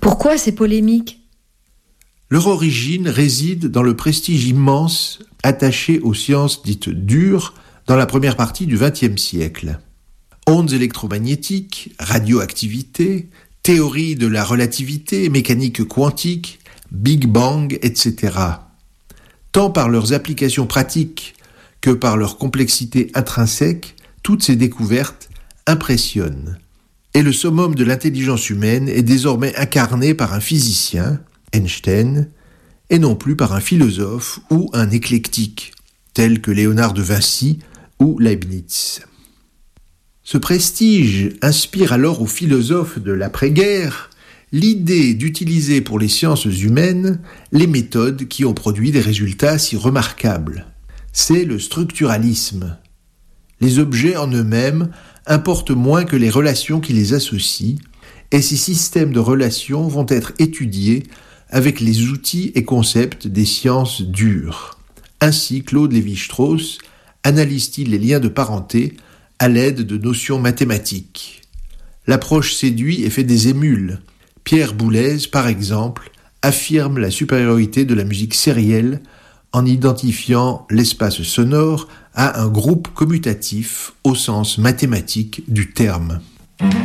Pourquoi ces polémiques ? Leur origine réside dans le prestige immense attaché aux sciences dites dures dans la première partie du XXe siècle. Ondes électromagnétiques, radioactivité, théorie de la relativité, mécanique quantique, Big Bang, etc. Tant par leurs applications pratiques que par leur complexité intrinsèque, toutes ces découvertes impressionnent. Et le summum de l'intelligence humaine est désormais incarné par un physicien, Einstein, et non plus par un philosophe ou un éclectique, tel que Léonard de Vinci ou Leibniz. Ce prestige inspire alors aux philosophes de l'après-guerre l'idée d'utiliser pour les sciences humaines les méthodes qui ont produit des résultats si remarquables. C'est le structuralisme. Les objets en eux-mêmes importent moins que les relations qui les associent, et ces systèmes de relations vont être étudiés avec les outils et concepts des sciences dures. Ainsi, Claude Lévi-Strauss analyse-t-il les liens de parenté à l'aide de notions mathématiques. L'approche séduit et fait des émules. Pierre Boulez, par exemple, affirme la supériorité de la musique sérielle en identifiant l'espace sonore à un groupe commutatif au sens mathématique du terme.